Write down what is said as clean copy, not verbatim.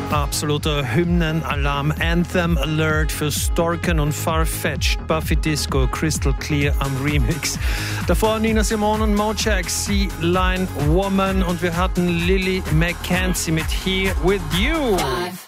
Absoluter Hymnenalarm, Anthem Alert für Storken und Farfetched, Buffy Disco, Crystal Clear am Remix. Davor Nina Simone und Mojack, Sea Line Woman, und wir hatten Lily McKenzie mit Here With You. 5,